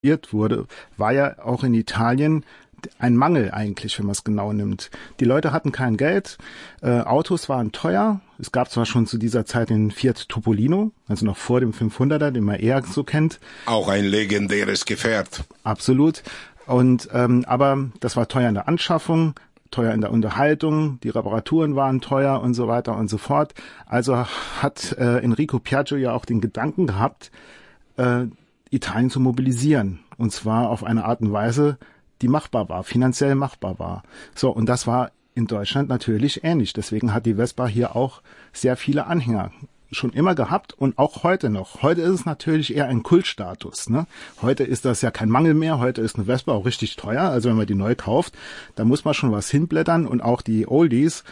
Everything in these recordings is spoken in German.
wurde, war ja auch in Italien ein Mangel eigentlich, wenn man es genau nimmt. Die Leute hatten kein Geld, Autos waren teuer. Es gab zwar schon zu dieser Zeit den Fiat Topolino, also noch vor dem 500er, den man eher so kennt. Auch ein legendäres Gefährt. Absolut. Und aber das war teuer in der Anschaffung, teuer in der Unterhaltung, die Reparaturen waren teuer und so weiter und so fort. Also hat Enrico Piaggio ja auch den Gedanken gehabt, Italien zu mobilisieren. Und zwar auf eine Art und Weise, die machbar war, finanziell machbar war. So, und das war in Deutschland natürlich ähnlich. Deswegen hat die Vespa hier auch sehr viele Anhänger schon immer gehabt und auch heute noch. Heute ist es natürlich eher ein Kultstatus, ne? Heute ist das ja kein Mangel mehr. Heute ist eine Vespa auch richtig teuer. Also wenn man die neu kauft, da muss man schon was hinblättern und auch die Oldies,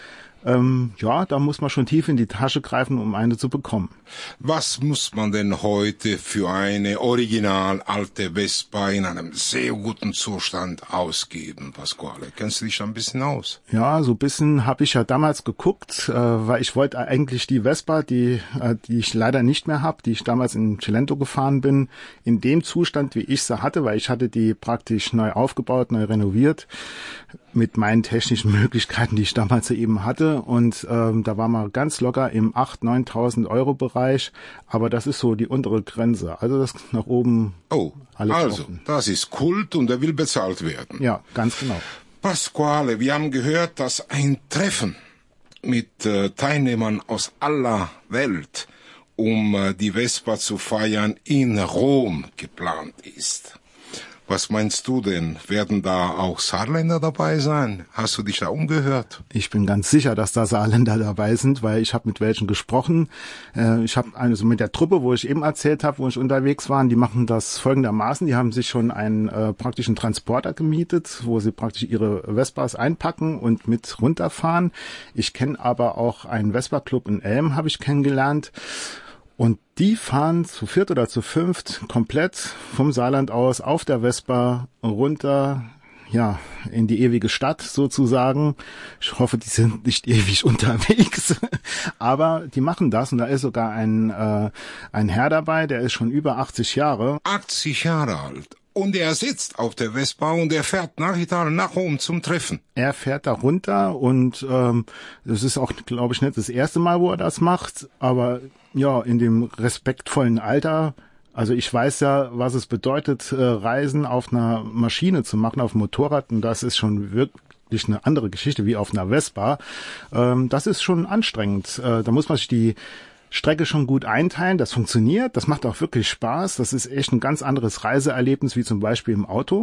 ja, da muss man schon tief in die Tasche greifen, um eine zu bekommen. Was muss man denn heute für eine original alte Vespa in einem sehr guten Zustand ausgeben, Pasquale? Kennst du dich da ein bisschen aus? Ja, so ein bisschen habe ich ja damals geguckt, weil ich wollte eigentlich die Vespa, die ich leider nicht mehr habe, die ich damals in Cilento gefahren bin, in dem Zustand, wie ich sie hatte, weil ich hatte die praktisch neu aufgebaut, neu renoviert, mit meinen technischen Möglichkeiten, die ich damals eben hatte. Und da war man ganz locker im 8.000, 9.000 Euro Bereich. Aber das ist so die untere Grenze. Also das nach oben. Oh, alles also offen. Das ist Kult und er will bezahlt werden. Ja, ganz genau. Pasquale, wir haben gehört, dass ein Treffen mit Teilnehmern aus aller Welt, um die Vespa zu feiern, in Rom geplant ist. Was meinst du denn? Werden da auch Saarländer dabei sein? Hast du dich da umgehört? Ich bin ganz sicher, dass da Saarländer dabei sind, weil ich habe mit welchen gesprochen. Ich habe also mit der Truppe, wo ich eben erzählt habe, wo ich unterwegs war, die machen das folgendermaßen. Die haben sich schon einen praktischen Transporter gemietet, wo sie praktisch ihre Vespas einpacken und mit runterfahren. Ich kenne aber auch einen Vespa-Club in Elm, habe ich kennengelernt. Und die fahren zu viert oder zu fünft komplett vom Saarland aus auf der Vespa runter, ja, in die ewige Stadt sozusagen. Ich hoffe, die sind nicht ewig unterwegs, aber die machen das. Und da ist sogar ein Herr dabei, der ist schon über 80 Jahre. 80 Jahre alt. Und er sitzt auf der Vespa und er fährt nach Italien, nach Rom zum Treffen. Er fährt da runter und das ist auch, glaube ich, nicht das erste Mal, wo er das macht, aber ja, in dem respektvollen Alter. Also ich weiß ja, was es bedeutet, Reisen auf einer Maschine zu machen, auf dem Motorrad, und das ist schon wirklich eine andere Geschichte wie auf einer Vespa. Das ist schon anstrengend. Da muss man sich die Strecke schon gut einteilen, das funktioniert, das macht auch wirklich Spaß, das ist echt ein ganz anderes Reiseerlebnis wie zum Beispiel im Auto,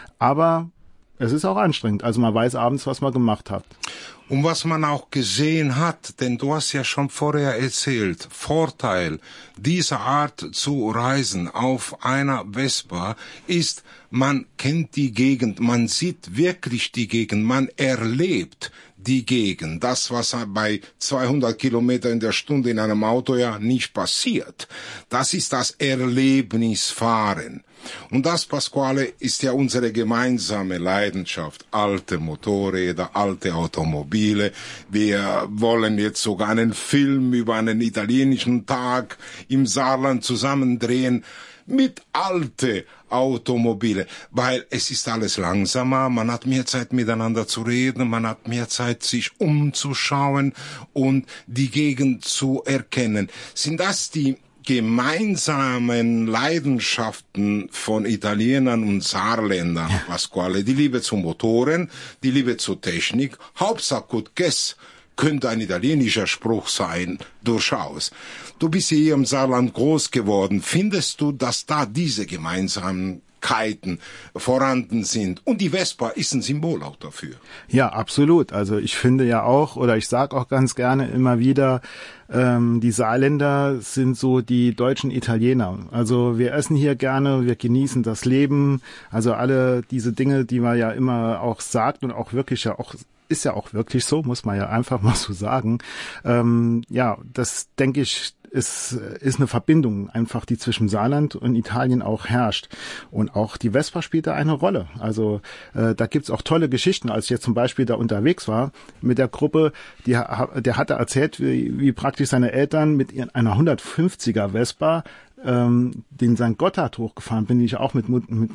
aber es ist auch anstrengend, also man weiß abends, was man gemacht hat. Und was man auch gesehen hat, denn du hast ja schon vorher erzählt, Vorteil dieser Art zu reisen auf einer Vespa ist, man kennt die Gegend, man sieht wirklich die Gegend, man erlebt die Gegend. Das, was bei 200 Kilometer in der Stunde in einem Auto ja nicht passiert. Das ist das Erlebnisfahren. Und das, Pasquale, ist ja unsere gemeinsame Leidenschaft. Alte Motorräder, alte Automobile. Wir wollen jetzt sogar einen Film über einen italienischen Tag im Saarland zusammendrehen mit alte Automobile, weil es ist alles langsamer, man hat mehr Zeit miteinander zu reden, man hat mehr Zeit sich umzuschauen und die Gegend zu erkennen. Sind das die gemeinsamen Leidenschaften von Italienern und Saarländern, Pasquale? Die Liebe zu Motoren, die Liebe zur Technik, Hauptsache gut Guess, könnte ein italienischer Spruch sein, durchaus. Du bist hier im Saarland groß geworden. Findest du, dass da diese Gemeinsamkeiten vorhanden sind? Und die Vespa ist ein Symbol auch dafür. Ja, absolut. Also ich finde ja auch, oder ich sage auch ganz gerne immer wieder, die Saarländer sind so die deutschen Italiener. Also wir essen hier gerne, wir genießen das Leben. Also alle diese Dinge, die man ja immer auch sagt und auch wirklich ja auch ist ja auch wirklich so, muss man ja einfach mal so sagen. Ja, das denke ich, ist eine Verbindung einfach, die zwischen Saarland und Italien auch herrscht. Und auch die Vespa spielt da eine Rolle. Also da gibt's auch tolle Geschichten. Als ich jetzt zum Beispiel da unterwegs war mit der Gruppe, der hatte erzählt, wie praktisch seine Eltern mit einer 150er Vespa den St. Gotthard hochgefahren bin, ich auch mit